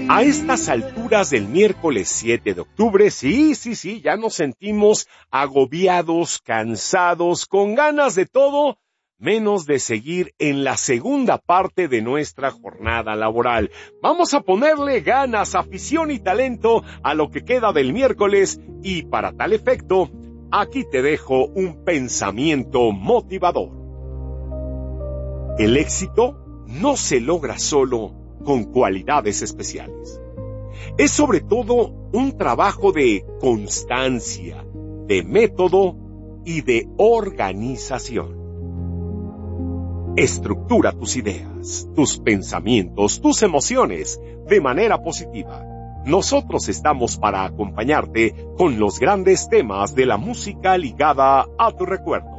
A estas alturas del miércoles 7 de octubre, sí, ya nos sentimos agobiados, cansados, con ganas de todo, menos de seguir en la segunda parte de nuestra jornada laboral. Vamos a ponerle ganas, afición y talento a lo que queda del miércoles y para tal efecto, aquí te dejo un pensamiento motivador. El éxito no se logra solo con cualidades especiales. Es sobre todo un trabajo de constancia, de método y de organización. Estructura tus ideas, tus pensamientos, tus emociones de manera positiva. Nosotros estamos para acompañarte con los grandes temas de la música ligada a tu recuerdo.